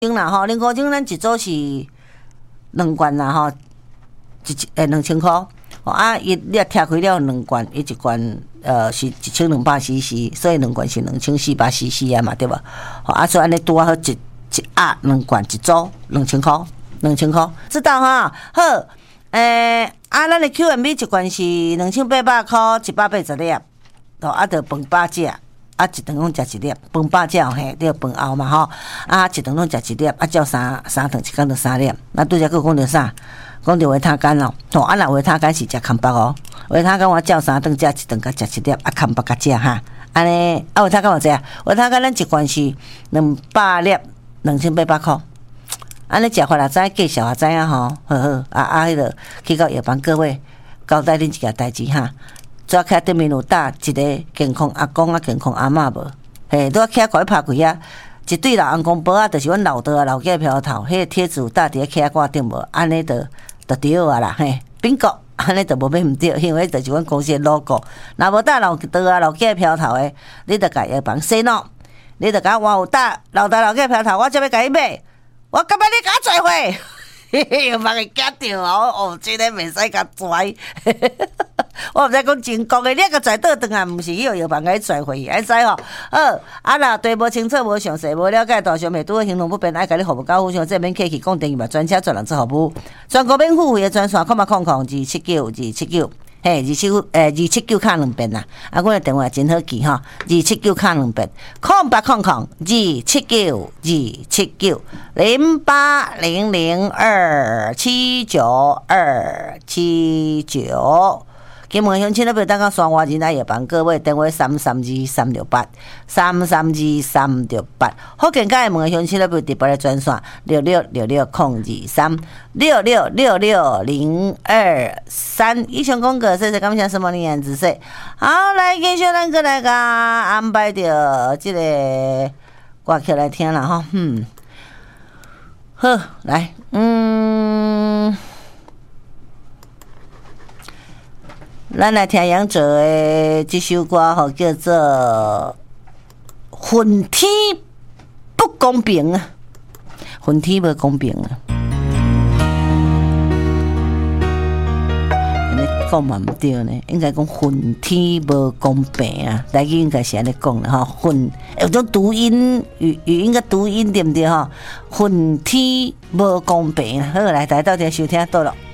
钟啦吼，零古钟咱一组是2罐啦吼，2000块。哦啊，你也拆开了2罐，伊一罐是1200cc， 所以2罐是2400cc 啊嘛，对无？好啊，所以安尼拄啊好一盒2罐一组2000块，2000块，知道哈？好，咱的 QMB 一罐是2800块，180粒，哦啊，着饭饱食。啊，一顿拢食一粒，饭饱食嘿，你饭后嘛吼，啊，一顿拢食一粒，啊，照三顿一工着3粒。那拄则佫讲着啥？讲着维他干咯，吼，啊，若维他干是食空白哦，维他干我照3顿食一顿，甲食一粒，啊，空白甲食哈，安尼啊，维他干偌济啊？维他干咱一罐是200粒，2800块。安尼食法也知，介绍也知影吼，好好啊，迄个去到药房各位交代恁一件代志哈。抓起对面有搭一个健康阿公啊，健康阿嬷无，嘿，拄起甲伊拍开啊，一对老红公包啊，就是阮老倒啊、老家飘头，迄个贴纸有搭伫咧起挂顶无，安尼就对啊啦，嘿，bingo，安尼就无免毋对，因为就是阮公司的 logo。若无搭老倒啊、老家飘头的，你着甲药房洗脑，你着甲我有搭老倒老家飘头，我才要甲伊买，我感觉你甲我做伙。药房会惊着哦，真诶袂使甲拽。我毋知讲真讲诶，你甲拽倒转来，毋是去药房甲伊拽回去，会使吼。好，啊若对无清楚、无详细、无了解，大小美拄好行动不便，爱甲你服务到互相，这免客气，讲电话专车专人做服务，全国免付费诶专线，0000279。嘿，279卡2遍啦，啊，阮的电话真好记吼，279卡2遍，279，279，0800279279。金门乡亲那边等到双华人来药房，各位电话332-368，332-368。福建街的门乡亲那边特别的专线6666-023，6666-023。以上讲过，谢谢感谢什么你言子说。好，来继续咱过来甲安排着这个歌曲来听啦吼，好，来，咱来听杨哲的这首歌吼，叫做《恨天不公平》啊，恨天不公平啊。安尼讲嘛毋对呢，应该讲恨天无公平啊。台语应该是安尼讲的吼，恨有种读音语音个读音对毋对吼？恨天无公平。好，来大家到底收听倒了。